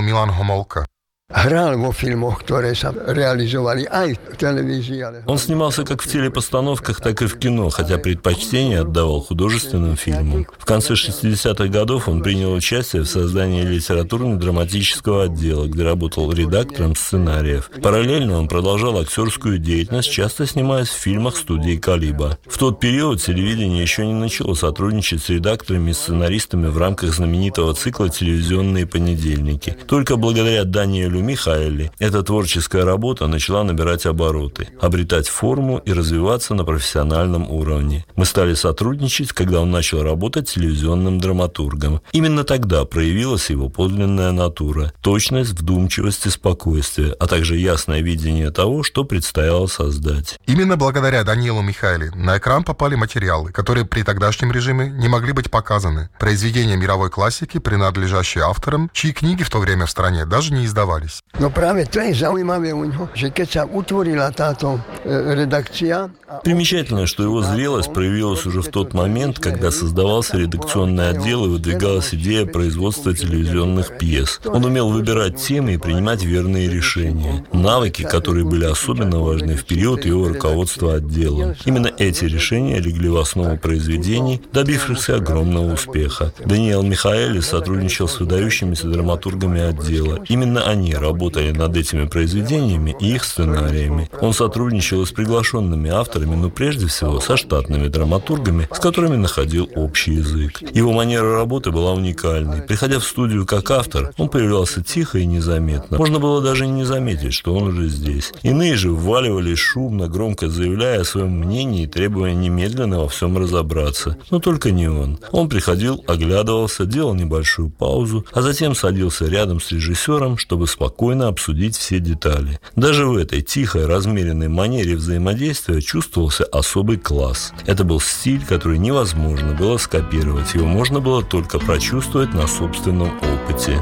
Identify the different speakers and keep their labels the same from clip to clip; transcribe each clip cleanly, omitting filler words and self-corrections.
Speaker 1: Milan Homolka.
Speaker 2: Hral vo filmoch, ktoré sa realizovali aj v televízii.
Speaker 3: Он снимался как в телепостановках, так и в кино, хотя предпочтение отдавал художественным фильмам. В конце 60-х годов он принял участие в создании литературно-драматического отдела, где работал редактором сценариев. Параллельно он продолжал актерскую деятельность, часто снимаясь в фильмах студии «Калиба». В тот период телевидение еще не начало сотрудничать с редакторами и сценаристами в рамках знаменитого цикла «Телевизионные понедельники». Только благодаря Даниэлю Михаэли эта творческая работа начала набирать обороты, обретать форму и развиваться на профессиональном уровне. Мы стали сотрудничать, когда он начал работать телевизионным драматургом. Именно тогда проявилась его подлинная натура, точность, вдумчивость и спокойствие, а также ясное видение того, что предстояло создать.
Speaker 1: Именно благодаря Даниэлу Михаэли на экран попали материалы, которые при тогдашнем режиме не могли быть показаны. Произведения мировой классики, принадлежащие авторам, чьи книги в то время в стране даже не издавались.
Speaker 2: No práve to je zaujímavé u ňoho, že keď sa utvorila táto redakcia...
Speaker 3: Примечательно, что его зрелость проявилась уже в тот момент, когда создавался редакционный отдел и выдвигалась идея производства телевизионных пьес. Он умел выбирать темы и принимать верные решения. Навыки, которые были особенно важны в период его руководства отделом. Именно эти решения легли в основу произведений, добившихся огромного успеха. Даниэл Михаэли сотрудничал с выдающимися драматургами отдела. Именно они работали над этими произведениями и их сценариями. Он сотрудничал и с приглашенными авторами, но прежде всего со штатными драматургами, с которыми находил общий язык. Его манера работы была уникальной. Приходя в студию как автор, он появлялся тихо и незаметно. Можно было даже не заметить, что он уже здесь. Иные же вваливались шумно, громко заявляя о своем мнении и требуя немедленно во всем разобраться. Но только не он. Он приходил, оглядывался, делал небольшую паузу, а затем садился рядом с режиссером, чтобы спокойно обсудить все детали. Даже в этой тихой, размеренной манере взаимодействия чувствовался особый класс. Это был стиль, который невозможно было скопировать. Его можно было только прочувствовать на собственном опыте.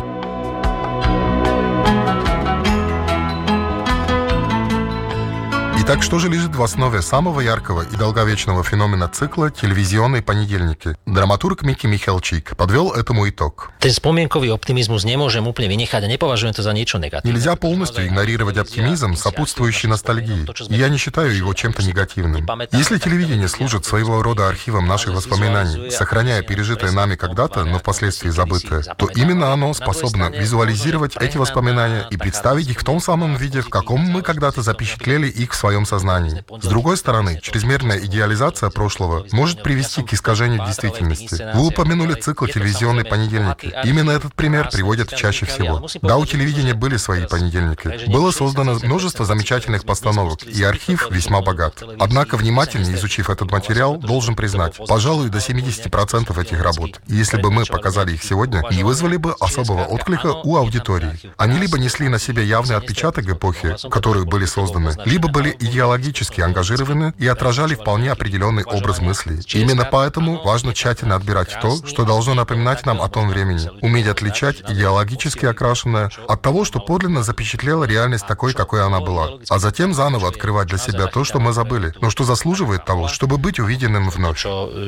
Speaker 1: Итак, что же лежит в основе самого яркого и долговечного феномена цикла «Телевизионные понедельники»? Драматург Микки Михалчик подвел этому итог.
Speaker 4: Ten spomienkový optimizmus nemôžem úplne vynechať a nepovažujem to za niečo negatívne.
Speaker 1: Нельзя полностью игнорировать оптимизм, сопутствующий ностальгии. И я не считаю его чем-то негативным. Если телевидение служит своего рода архивом наших воспоминаний, сохраняя пережитое нами когда-то, но впоследствии забытое, то именно оно способно визуализировать эти воспоминания и представить их в том самом виде, в каком мы когда-то запечатлели их в своем сознании. С другой стороны, чрезмерная идеализация прошлого может привести к искажению действительности. Вы упомянули цикл «Телевизионные понедельники». Именно этот пример приводят чаще всего. Да, у телевидения были свои понедельники. Было создано множество замечательных постановок, и архив весьма богат. Однако, внимательно изучив этот материал, должен признать, пожалуй, до 70% этих работ, если бы мы показали их сегодня, не вызвали бы особого отклика у аудитории. Они либо несли на себе явный отпечаток эпохи, в которой были созданы, либо были идеологически ангажированы и отражали вполне определенный образ мысли. Именно поэтому важно тщательно отбирать то, что должно напоминать нам о том времени, уметь отличать идеологически окрашенное от того, что подлинно запечатлело реальность такой, какой она была, а затем заново открывать для себя то, что мы забыли, но что заслуживает того, чтобы быть увиденным вновь.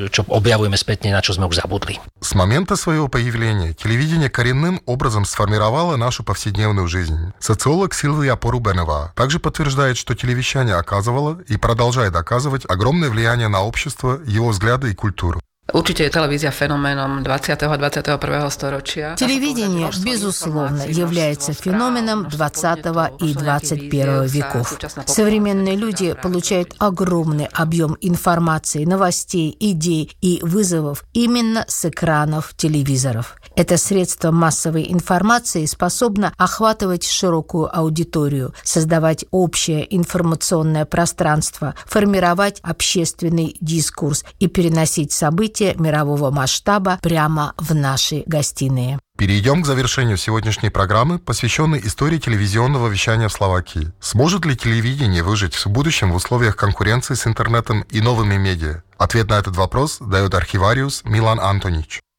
Speaker 1: С момента своего появления телевидение коренным образом сформировало нашу повседневную жизнь. Социолог Силвия Порубенова также подтверждает, что телевещание оказывало и продолжает оказывать огромное влияние на общество, его взгляды и культуру.
Speaker 5: Určite je televízia fenoménom 20. a 21. storočia.
Speaker 6: Телевидение, безусловно, является феноменом 20 и 21 веков. Современные люди получают огромный объем информации, новостей, идей и вызовов именно с экранов телевизоров. Это средство массовой информации способно охватывать широкую аудиторию, создавать общее информационное пространство, формировать общественный дискурс и переносить события мирового масштаба прямо в наши гостиные.
Speaker 1: Перейдем к завершению сегодняшней программы, посвященной истории телевизионного вещания в Словакии. Сможет ли телевидение выжить в будущем в условиях конкуренции с интернетом и новыми медиа? Ответ на этот вопрос дает архивариус Милан Антонич.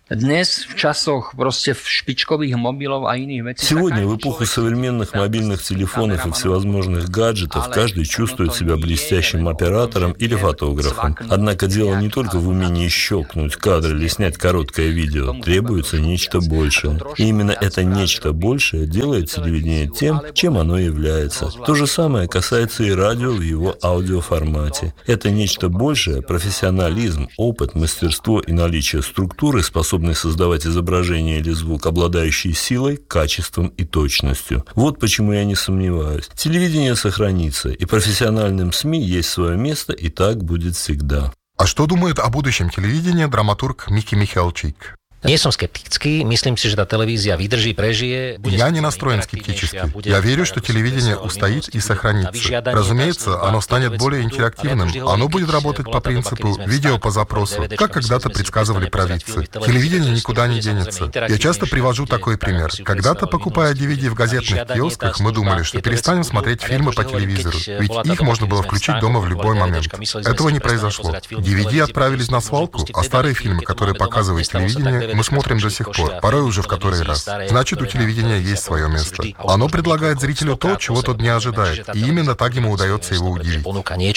Speaker 3: Сегодня, в эпоху современных мобильных телефонов и всевозможных гаджетов, каждый чувствует себя блестящим оператором или фотографом. Однако дело не только в умении щелкнуть кадр или снять короткое видео. Требуется нечто большее. И именно это нечто большее делает телевидение тем, чем оно является. То же самое касается и радио в его аудиоформате. Это нечто большее – профессионализм, опыт, мастерство и наличие структуры, способной создавать изображение или звук, обладающие силой, качеством и точностью. Вот почему я не сомневаюсь. Телевидение сохранится, и профессиональным СМИ есть свое место, и так будет всегда.
Speaker 1: А что думает о будущем телевидения драматург Микки Михалчик?
Speaker 4: Не som skeptický, myslím si, že tá televízia vydrží, prežije.
Speaker 1: Я не настроен скептически. Я верю, что телевидение устоит и сохранится. Разумеется, оно станет более интерактивным. Оно будет работать по принципу видео по запросу, как когда-то предсказывали провидцы. Телевидение никуда не денется. Я часто привожу такой пример. Когда-то, покупая DVD в газетных киосках, мы думали, что перестанем смотреть фильмы по телевизору, ведь их можно было включить дома в любой момент. Этого не произошло. DVD отправились на свалку, а старые фильмы, которые показывает телевидение, мы смотрим до сих пор, порой уже в который раз. Значит, у телевидения есть свое место. Оно предлагает зрителю то, чего тот не ожидает, и именно так ему удается его удивить.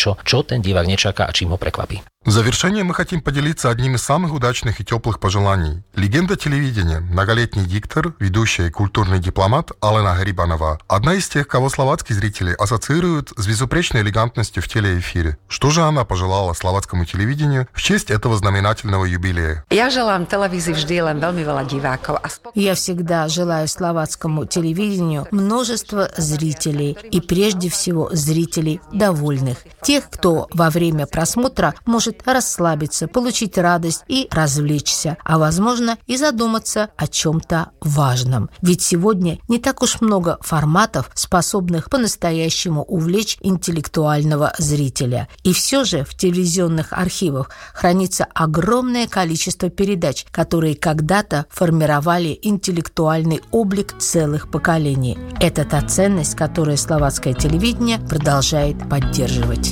Speaker 1: В завершение мы хотим поделиться одним из самых удачных и теплых пожеланий. Легенда телевидения, многолетний диктор, ведущая и культурный дипломат Алена Грибанова, одна из тех, кого словацкие зрители ассоциируют с безупречной элегантностью в телеэфире. Что же она пожелала словацкому телевидению в честь этого знаменательного юбилея?
Speaker 5: Я желаю телевизии vždy len veľmi veľa divákov.
Speaker 6: Я всегда желаю словацкому телевидению множество зрителей, и прежде всего зрителей довольных. Тех, кто во время просмотра может расслабиться, получить радость и развлечься, а возможно и задуматься о чем-то важном. Ведь сегодня не так уж много форматов, способных по-настоящему увлечь интеллектуального зрителя. И все же в телевизионных архивах хранится огромное количество передач, которые когда-то формировали интеллектуальный облик целых поколений. Это та ценность, которую словацкое телевидение продолжает поддерживать.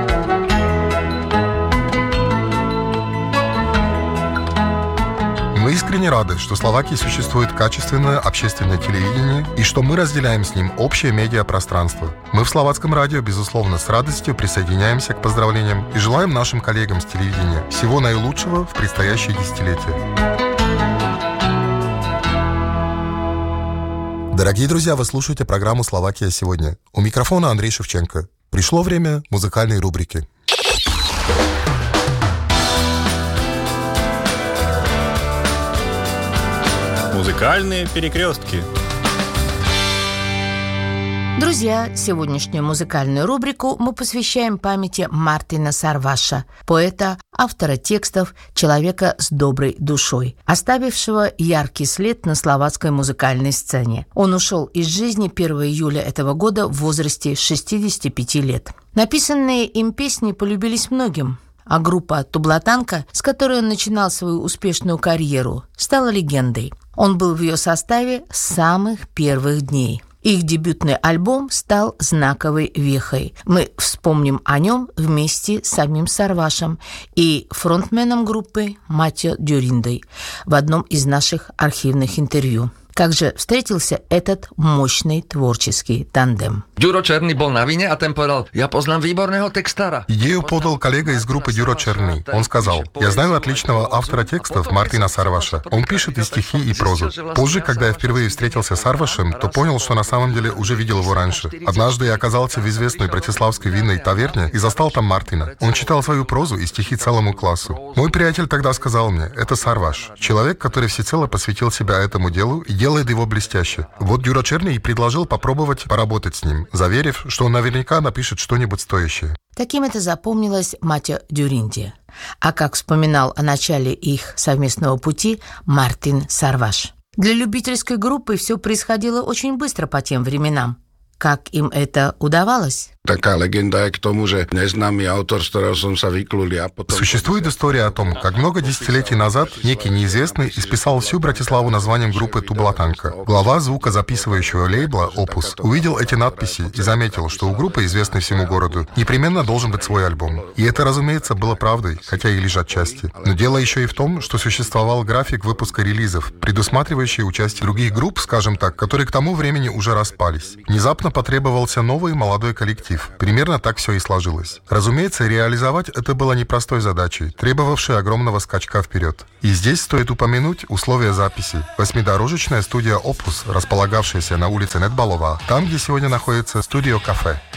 Speaker 1: Мы искренне рады, что в Словакии существует качественное общественное телевидение и что мы разделяем с ним общее медиапространство. Мы в Словацком радио, безусловно, с радостью присоединяемся к поздравлениям и желаем нашим коллегам с телевидения всего наилучшего в предстоящее десятилетие. Дорогие друзья, вы слушаете программу «Словакия сегодня». У микрофона Андрей Шевченко. Пришло время музыкальной рубрики.
Speaker 7: Музыкальные перекрестки.
Speaker 6: Друзья, сегодняшнюю музыкальную рубрику мы посвящаем памяти Мартина Сарваша, поэта, автора текстов, человека с доброй душой, оставившего яркий след на словацкой музыкальной сцене. Он ушел из жизни 1 июля этого года в возрасте 65 лет. Написанные им песни полюбились многим, а группа «Тублатанка», с которой он начинал свою успешную карьеру, стала легендой. Он был в ее составе с самых первых дней. Их дебютный альбом стал знаковой вехой. Мы вспомним о нем вместе с самим Сарвашем и фронтменом группы Матео Дюриндой в одном из наших архивных интервью. Как же встретился этот мощный творческий тандем?
Speaker 8: Ďuro Černý bol na vine a ten povedal: "Ja poznám výborného textára".
Speaker 1: Идею подал коллега из группы Ďuro Černý. Он сказал: "Я знаю отличного автора текстов Мартина Сарваша. Он пишет и стихи, и прозу". Позже, когда я впервые встретился с Сарвашем, то понял, что на самом деле уже видел его раньше. Однажды я оказался в известной братиславской винной таверне и застал там Мартина. Он читал свою прозу и стихи целому классу. Мой приятель тогда сказал мне: "Это Сарваш, человек, который всецело посвятил себя этому делу и делает его блестяще". Вот Ďuro Černý предложил попробовать поработать с ним, заверив, что он наверняка напишет что-нибудь стоящее.
Speaker 6: Таким это запомнилось Матео Дюринде. А как вспоминал о начале их совместного пути Мартин Сарваш. Для любительской группы все происходило очень быстро по тем временам. как им это удавалось?
Speaker 9: Taká legenda je k tomu, že neznámy autor, z ktorého som sa vyklul ja potom...
Speaker 1: Существует история о том, как много десятилетий назад некий неизвестный исписал всю Братиславу названием группы Тубалатанка. Глава звукозаписывающего лейбла «Опус» увидел эти надписи и заметил, что у группы, известной всему городу, непременно должен быть свой альбом. И это, разумеется, было правдой, хотя и лишь отчасти. Но дело еще и в том, что существовал график выпуска релизов, предусматривающий участие других групп, скажем так, которые к тому времени уже распались. Внезапно потребовался новый молодой коллектив. Примерно так все и сложилось. Разумеется, реализовать это было непростой задачей, требовавшей огромного скачка вперед. И здесь стоит упомянуть условия записи. Восьмидорожечная студия «Опус», располагавшаяся на улице Недбалова, там, где сегодня находится студио «Кафе».